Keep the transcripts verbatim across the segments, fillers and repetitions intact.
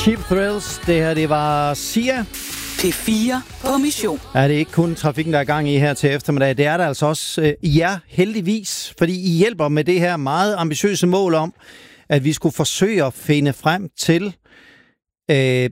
Cheap Thrills, det her, det var Sia. P fire på mission. Er det ikke kun trafikken, der er gang i her til eftermiddag? Det er der altså også øh, jer, heldigvis. Fordi I hjælper med det her meget ambitiøse mål om, at vi skulle forsøge at finde frem til, øh,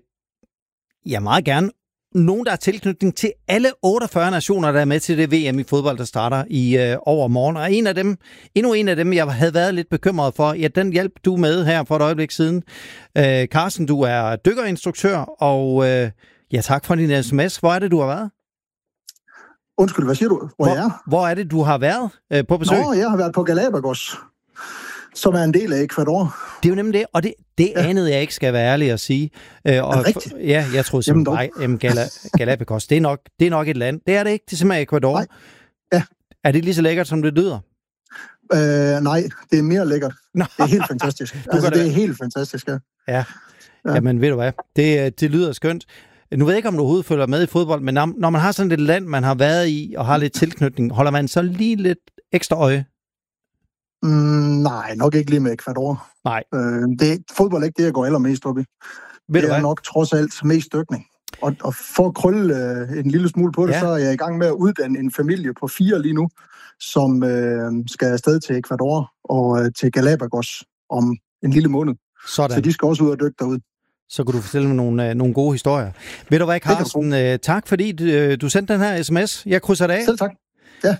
ja meget gerne, nogen, der er tilknytning til alle otteogfyrre nationer, der er med til det V M i fodbold, der starter i øh, overmorgen. Og en af dem, endnu en af dem, jeg havde været lidt bekymret for, ja, den hjælp du med her for et øjeblik siden. Øh, Carsten, du er dykkerinstruktør, og øh, ja, tak for din sms. Hvor er det, du har været? Undskyld, hvad siger du? Hvor, hvor jeg er? Hvor er det, du har været øh, på besøg? Nå, jeg har været på Galapagos, som er en del af Ecuador. Det er jo nemlig det, og det, det ja. anede jeg ikke, skal være ærlig at sige. Øh, og, er det rigtigt? Ja, jeg troede simpelthen, jamen, Gal- Galapagos, det er, nok, det er nok et land. Det er det ikke, det er simpelthen Ecuador. Nej. Ja. Er det lige så lækkert, som det lyder? Øh, nej, det er mere lækkert. Nå. Det er helt fantastisk. altså, det er helt fantastisk, ja. Ja, ja. Jamen ved du hvad, det, det lyder skønt. Nu ved jeg ikke, om du overhovedet følger med i fodbold, men når, når man har sådan et land, man har været i, og har lidt tilknytning, holder man så lige lidt ekstra øje? Mm, nej, nok ikke lige med Ecuador. Nej. Øh, det, fodbold er ikke det, jeg går allermest op i. Ved det er hvad? nok trods alt mest dykning. Og, og for at krølle øh, en lille smule på det, ja. så er jeg i gang med at uddanne en familie på fire lige nu, som øh, skal afsted til Ecuador og øh, til Galapagos om en lille måned. Sådan. Så de skal også ud og dykke derude. Så kan du fortælle mig nogle, øh, nogle gode historier. Ved du hvad, Carsten? Øh, tak fordi du, du sendte den her sms. Jeg krydser det af. Selv tak. Ja.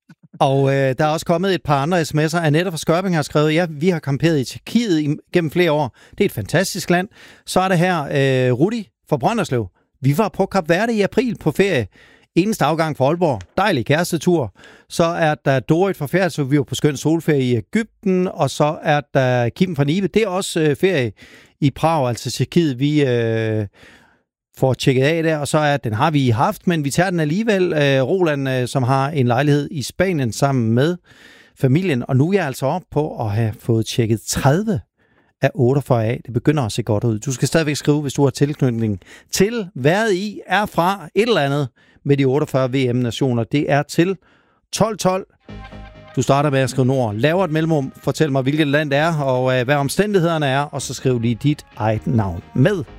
Og øh, der er også kommet et par andre sms'er. Annette fra Skørping har skrevet, ja, vi har camperet i Tjekkiet gennem flere år. Det er et fantastisk land. Så er det her øh, Rudi fra Brønderslev. Vi var på Kap Verde i april på ferie. Eneste afgang fra Aalborg. Dejlig kærestetur. Så er der Dorit fra Færdsø. Vi var på skøn solferie i Egypten. Og så er der Kim fra Nibe. Det er også øh, ferie i Prag, altså Tjekkiet. Vi øh, får tjekket af der, og så er den har vi haft, men vi tager den alligevel. Øh, Roland, øh, som har en lejlighed i Spanien sammen med familien. Og nu er jeg altså op på at have fået tjekket tredive af otteogfyrre af. Det begynder at se godt ud. Du skal stadigvæk skrive, hvis du har tilknytning til, hvad I er fra et eller andet med de otteogfyrre V M-nationer. Det er til tolv tolv. Du starter med at skrive nord. Laver et mellemrum. Fortæl mig, hvilket land det er, og øh, hvad omstændighederne er, og så skriv lige dit eget navn med.